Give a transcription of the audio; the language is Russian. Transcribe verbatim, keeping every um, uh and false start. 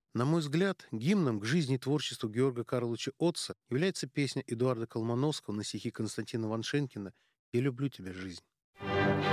На мой взгляд, гимном к жизни и творчеству Георга Карловича Отца является песня Эдуарда Колмановского на стихи Константина Ваншенкина «Я люблю тебя, жизнь».